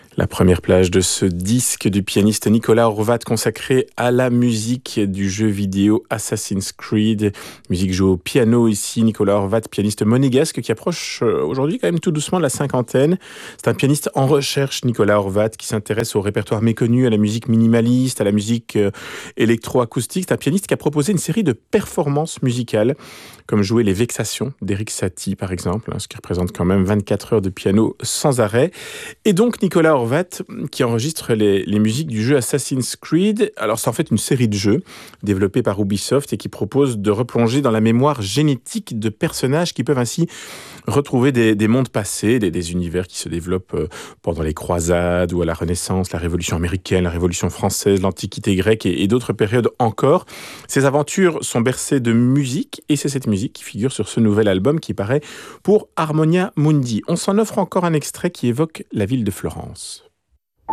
La première plage de ce disque du pianiste Nicolas Horvat consacré à la musique du jeu vidéo Assassin's Creed. Musique jouée au piano ici, Nicolas Horvat, pianiste monégasque qui approche aujourd'hui quand même tout doucement de la cinquantaine. C'est un pianiste en recherche, Nicolas Horvat, qui s'intéresse au répertoire méconnu, à la musique minimaliste, à la musique électroacoustique. C'est un pianiste qui a proposé une série de performances musicales, comme jouer les Vexations d'Eric Satie par exemple, ce qui représente quand même 24 heures de piano sans arrêt. Et donc Nicolas Horvat qui enregistre les musiques du jeu Assassin's Creed. Alors c'est en fait une série de jeux développés par Ubisoft et qui propose de replonger dans la mémoire génétique de personnages qui peuvent ainsi retrouver des mondes passés, des univers qui se développent pendant les croisades ou à la Renaissance, la Révolution américaine, la Révolution française, l'Antiquité grecque et d'autres périodes encore. Ces aventures sont bercées de musique et c'est cette musique qui figure sur ce nouvel album qui paraît pour Harmonia Mundi. On s'en offre encore un extrait qui évoque la ville de Florence.